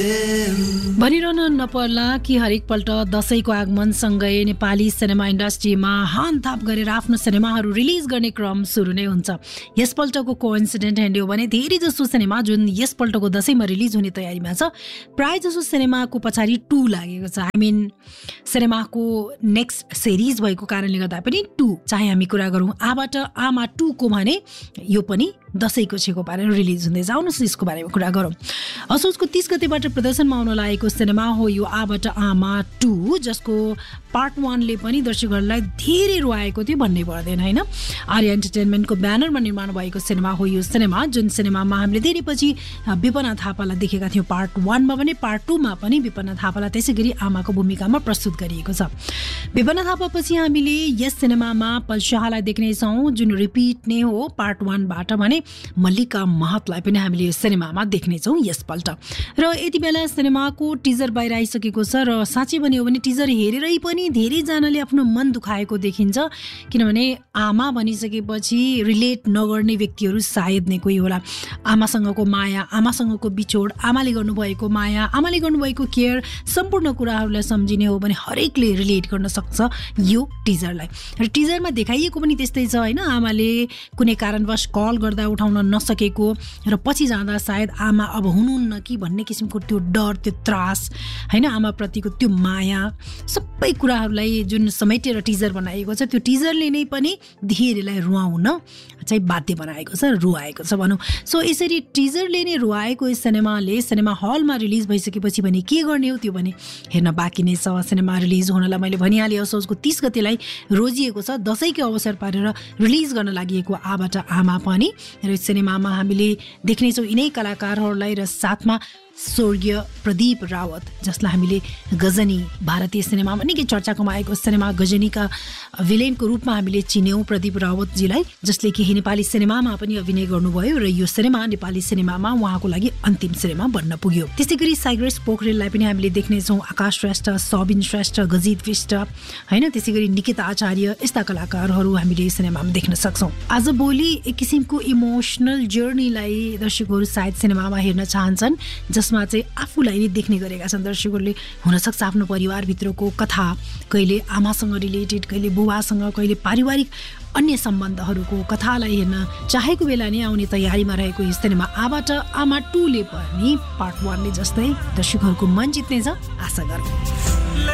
भनिरहन नपर्ला कि हरेकपल्ट दशैंको आगमनसँगै नेपाली सिनेमा इन्डस्ट्रीमा हानथाप गरेर आफ्नो सिनेमाहरू रिलिज गर्ने क्रम सुरु नै हुन्छ। यसपल्टको कोइन्सिडेन्ट हेर्ने हो भने धेरै जसो सिनेमा जुन यसपल्टको दशैंमा रिलिज हुने तयारीमा छ, प्राय जसो सिनेमाको पछाडि 2 लागेको छ। सिनेमाको नेक्स्ट सिरिज भएको कारणले गर्दा पनि 2, चाहे हामी कुरा गरौँ आबाट आमा 2 को भने यो पनि दशैंको छेको पारेर रिलिज हुँदैछ। आउनुहोस् यसको बारेमा कुरा गरौँ। असोजको 30 गतेबाट प्रदर्शनमा आउन लागेको सिनेमा हो यो आबाट आमा 2, जसको पार्ट 1 ले पनि दर्शकहरूलाई धेरै रुवाएको थियो भन्नै पर्दैन हैन। आर्य एन्टरटेनमेन्टको ब्यानरमा निर्माण भएको सिनेमा हो यो सिनेमा, जुन सिनेमामा हामीले धेरै पछि विपना थापालाई देखेका थियौँ। पार्ट 1 मा पनि पार्ट 2 मा पनि विपना थापालाई त्यसैगरी आमाको भूमिकामा प्रस्तुत गरिएको छ। विपना थापा पछि हामीले यस सिनेमामा पल्शाहलाई देख्नेछौँ, जुन रिपिट नै हो पार्ट 1 बाट भने मल्लिका महतलाई पनि हामीले यो सिनेमामा देख्नेछौँ यसपल्ट। र यति बेला सिनेमाको टिजर बाहिर आइसकेको छ र साँच्चै भन्यो भने टिजर हेरेरै पनि धेरैजनाले आफ्नो मन दुखाएको देखिन्छ, किनभने आमा भनिसकेपछि रिलेट नगर्ने व्यक्तिहरू सायद नै कोही होला। आमासँगको माया, आमासँगको बिछोड, आमाले गर्नुभएको माया, आमाले गर्नुभएको केयर, सम्पूर्ण कुराहरूलाई सम्झिने हो भने हरेकले रिलेट गर्न सक्छ यो टिजरलाई। र टिजरमा देखाइएको पनि त्यस्तै छ हैन। आमाले कुनै कारणवश कल गर्दा उठाउन नसकेको र पछि जाँदा सायद आमा अब हुनुहुन्न कि भन्ने किसिमको त्यो डर, त्यो त्रास हैन, आमाप्रतिको त्यो माया, सबै कुराहरूलाई जुन समेटेर टिजर बनाएको छ, त्यो टिजरले नै पनि धेरैलाई रुवाउन चाहिँ बाध्य बनाएको छ, रुवाएको छ भनौँ। सो यसरी टिजरले नै रुवाएको यस सिनेमाले सिनेमा हलमा रिलिज भइसकेपछि भने के गर्ने हो त्यो भने हेर्न बाँकी नै छ। सिनेमा रिलिज हुनलाई मैले भनिहालेँ असोजको 30 गतेलाई रोजिएको छ, दशैंको अवसर पारेर रिलिज गर्न लागि आबाट आमा पनि। र सिनेमामा हामीले देख्नेछौँ यिनै कलाकारहरूलाई र साथमा स्वर्गीय प्रदीप रावत, जसलाई हामीले गजनी भारतीय सिनेमामा निकै चर्चाकोमा आएको सिनेमा गजनीका भिलेनको रूपमा हामीले चिन्यौँ प्रदीप रावतजीलाई, जसले केही नेपाली सिनेमामा पनि अभिनय गर्नुभयो र यो सिनेमा नेपाली सिनेमामा उहाँको लागि अन्तिम सिनेमा बन्न पुग्यो। त्यसै गरी साइग्रेस पोखरेललाई पनि हामीले देख्नेछौँ, आकाश श्रेष्ठ, सबिन श्रेष्ठ, गजित विष्ट हैन, त्यसै गरी निकिता आचार्य, यस्ता कलाकारहरू हामीले यो सिनेमामा देख्न सक्छौँ। आज भोलि एक किसिमको इमोसनल जर्नीलाई दर्शकहरू सायद सिनेमामा हेर्न चाहन्छन्, जसमा चाहिँ आफूलाई नै देख्ने गरेका छन् दर्शकहरूले। हुनसक्छ आफ्नो परिवारभित्रको कथा, कहिले आमासँग रिलेटेड, कहिले बुबासँग, कहिले पारिवारिक अन्य सम्बन्धहरूको कथालाई हेर्न चाहेको बेला नै आउने तयारीमा रहेको यो सिनेमा आबाट आमा 2 ले पनि पार्ट 1 ले जस्तै दर्शकहरूको मन जित्नेछ आशा गरौँ।